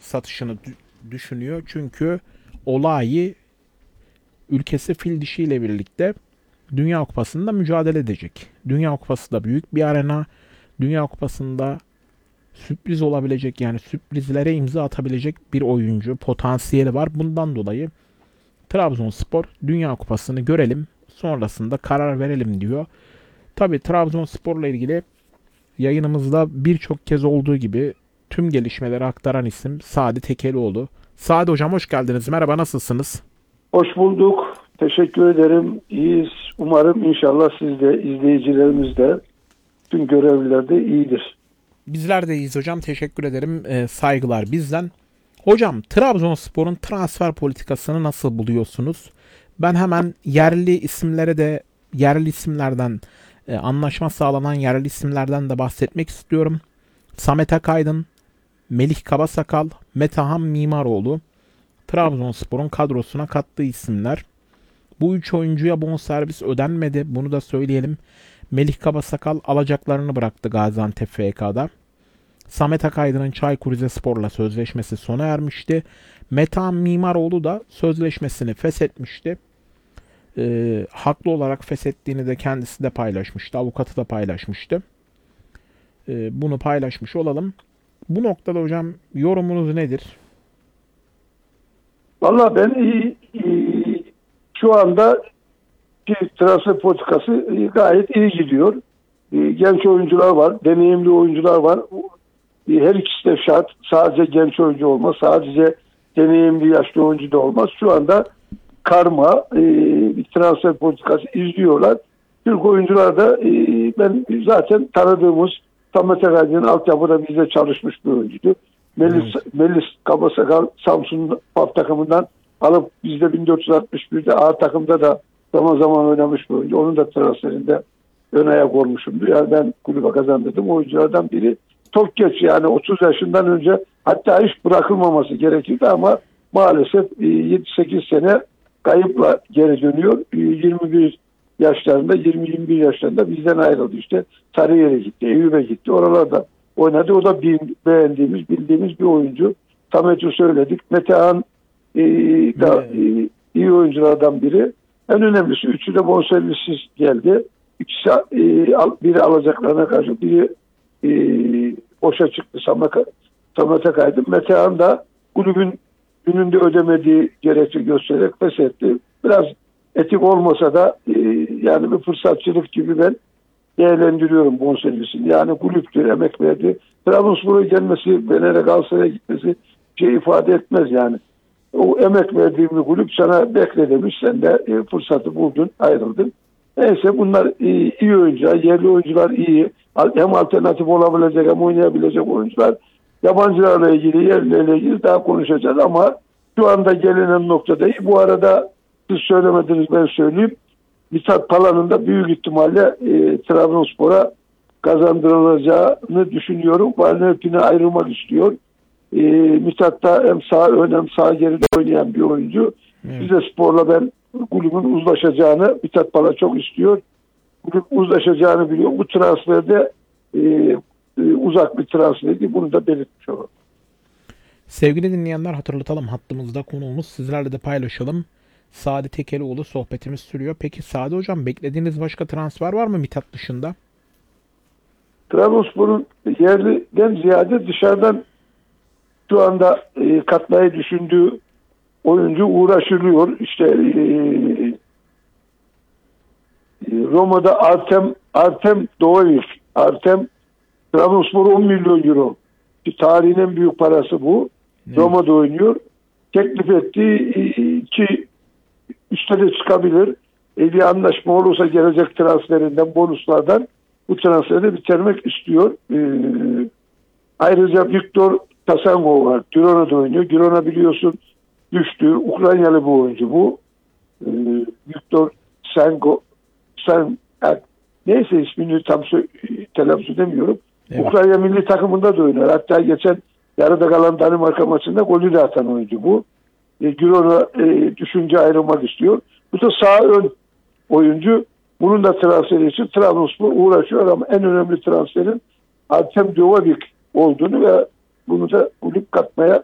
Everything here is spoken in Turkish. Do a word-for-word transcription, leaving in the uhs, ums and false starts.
satışını dü- düşünüyor. Çünkü olay ülkesi fil dişiyle birlikte Dünya Kupası'nda mücadele edecek. Dünya Kupası da büyük bir arena. Dünya Kupası'nda sürpriz olabilecek, yani sürprizlere imza atabilecek bir oyuncu potansiyeli var. Bundan dolayı Trabzonspor Dünya Kupası'nı görelim, sonrasında karar verelim diyor. Tabii Trabzonspor'la ilgili yayınımızda birçok kez olduğu gibi tüm gelişmeleri aktaran isim Sadi Tekelioğlu. Sadi hocam hoş geldiniz. Merhaba, nasılsınız? Hoş bulduk. Teşekkür ederim. İyiyiz. Umarım inşallah siz de, izleyicilerimiz de, tüm görevliler de iyidir. Bizler de iyiyiz hocam. Teşekkür ederim. Ee, saygılar bizden. Hocam, Trabzonspor'un transfer politikasını nasıl buluyorsunuz? Ben hemen yerli isimlere de yerli isimlerden e, anlaşma sağlanan yerli isimlerden de bahsetmek istiyorum. Samet Akaydın, Melih Kabasakal, Metehan Mimaroğlu Trabzonspor'un kadrosuna kattığı isimler. Bu üç oyuncuya bonservis ödenmedi. Bunu da söyleyelim. Melih Kabasakal alacaklarını bıraktı Gaziantep F K'da. Samet Akaydın'ın Çaykur Rizespor'la sözleşmesi sona ermişti. Metehan Mimaroğlu da sözleşmesini feshetmişti. Ee, haklı olarak feshettiğini de kendisi de paylaşmıştı. Avukatı da paylaşmıştı. Ee, bunu paylaşmış olalım. Bu noktada hocam yorumunuz nedir? Valla ben iyi, iyi, şu anda bir transfer politikası gayet iyi gidiyor. E, Genç oyuncular var, deneyimli oyuncular var. E, Her ikisi de şart. Sadece genç oyuncu olmaz, sadece deneyimli yaşlı oyuncu da olmaz. Şu anda karma e, bir transfer politikası izliyorlar. Türk oyuncular da e, ben zaten tanıdığımız Samet Akaydın'ın altyapıda bizde çalışmış bir oyuncuydu. Melis, Evet. Melis Kabasakal Samsun Paf takımından alıp bizde bin dört yüz altmış birde A takımda da zaman zaman oynamış bir oyuncu. Onun da transferinde ön ayak olmuşumdu. Yani ben kulübe kazandırdım. Oyunculardan biri çok geç, yani otuz yaşından önce hatta hiç bırakılmaması gerekirdi ama maalesef yedi sekiz sene kayıpla geri dönüyor. yirmi bir yaşlarında, yirmi yirmi bir yaşlarında bizden ayrıldı. İşte Sarıyer'e gitti, Eyüp'e gitti. Oralarda oynadı. O da bir, beğendiğimiz, bildiğimiz bir oyuncu. Samet'i söyledik. Metehan e, da e, iyi oyunculardan biri. En önemlisi üçü de bonservissiz geldi. İkisi e, biri alacaklarına karşı, biri e, boşa çıktı. Samet Akaydın. Metehan da kulübün gününde ödemediği gerekçe göstererek feshetti. Biraz etik olmasa da e, yani bir fırsatçılık gibi ben değerlendiriyorum bonservisini. Yani kulüptür, emek verdi. Trabzonspor'a gelmesi, Fener'e, Galatasaray'a gitmesi şey ifade etmez yani. O emek verdiğin bir kulüp sana bekle demiş. Sen de e, fırsatı buldun, ayrıldın. Neyse, bunlar iyi, iyi oyuncular, yerli oyuncular iyi. Hem alternatif olabilecek hem oynayabilecek oyuncular. Yabancılarla ilgili, yerlilerle ilgili daha konuşacağız ama şu anda gelinen noktada iyi. Bu arada siz söylemediniz, ben söyleyeyim. Mithat Palan'ın da büyük ihtimalle e, Trabzonspor'a kazandırılacağını düşünüyorum. Valnerpin'e ayrılmak istiyor. E, Mithat da hem sağ ön hem sağ geride oynayan bir oyuncu. Evet. Rizespor'la ben kulübün uzlaşacağını, Mithat Palan çok istiyor. Kulüp uzlaşacağını biliyor. Bu transferde e, e, uzak bir transferdi. Bunu da belirtmiş olalım. Sevgili dinleyenler, hatırlatalım, hattımızda konuğumuz, sizlerle de paylaşalım. Sadi Tekelioğlu, sohbetimiz sürüyor. Peki Sadi hocam, beklediğiniz başka transfer var mı Mithat dışında? Trabzonspor'un yerliden ziyade dışarıdan şu anda e, katmayı düşündüğü oyuncu uğraşılıyor. İşte e, Roma'da Artem Artem Doğaviv, Artem Trabzonspor on milyon euro. Bir tarihin en büyük parası bu. Evet. Roma'da oynuyor. Teklif etti ki üstte de çıkabilir. E, bir anlaşma olursa gelecek transferinden, bonuslardan bu transferi bitirmek istiyor. E, ayrıca Viktor Tasango var. Girona'da oynuyor. Girona biliyorsun düştü. Ukraynalı bir oyuncu bu. E, Viktor Sango San, neyse ismini tam telaffuz edemiyorum. Evet. Ukrayna milli takımında da oynar. Hatta geçen yarıda kalan Danimarka maçında golü de atan oyuncu bu. E, Girona e, düşünce ayrılmak istiyor. Bu da sağ ön oyuncu. Bunun da transferi için Trabzonspor uğraşıyor ama en önemli transferin Artem Dovabik olduğunu ve bunu da kulüp katmaya